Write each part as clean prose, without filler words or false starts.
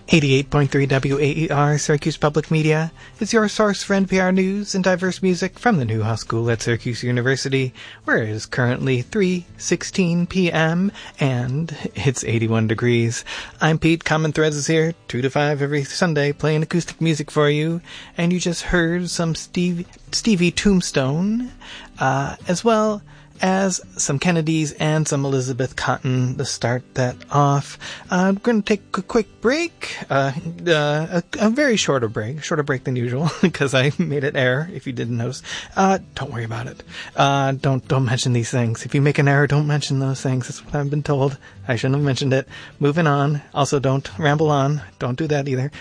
88.3 WAER, Syracuse Public Media, is your source for NPR news and diverse music from the Newhouse School at Syracuse University, where it is currently 3:16 p.m. and it's 81 degrees. I'm Pete. Common Threads is here, 2 to 5 every Sunday, playing acoustic music for you, and you just heard some Stevie Tombstone, as well as some Kennedys and some Elizabeth Cotten to start that off. I'm going to take a quick break, a very shorter break than usual, because I made it error, if you didn't notice. Don't worry about it. Don't mention these things. If you make an error, don't mention those things. That's what I've been told. I shouldn't have mentioned it. Moving on. Also, don't ramble on. Don't do that either.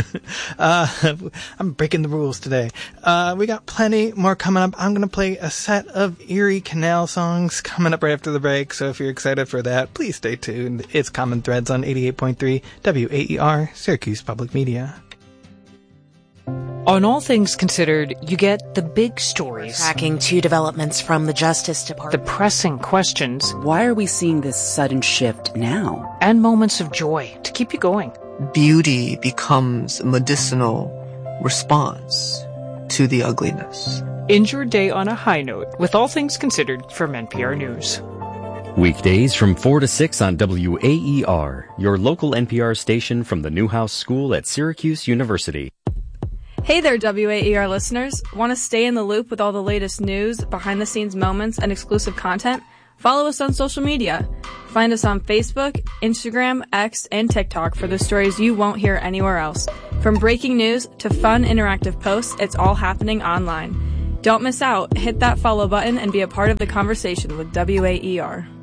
I'm breaking the rules today. We got plenty more coming up. I'm going to play a set of Erie Canal songs coming up right after the break, so if you're excited for that, please stay tuned. It's Common Threads on 88.3 WAER, Syracuse Public Media. On All Things Considered, you get the big stories. Tracking 2 developments from the Justice Department. The pressing questions. Why are we seeing this sudden shift now? And moments of joy to keep you going. Beauty becomes a medicinal response to the ugliness. End your day on a high note with All Things Considered from NPR News. Weekdays from 4 to 6 on WAER, your local NPR station from the Newhouse School at Syracuse University. Hey there, WAER listeners. Want to stay in the loop with all the latest news, behind-the-scenes moments, and exclusive content? Follow us on social media. Find us on Facebook, Instagram, X, and TikTok for the stories you won't hear anywhere else. From breaking news to fun interactive posts, it's all happening online. Don't miss out. Hit that follow button and be a part of the conversation with WAER.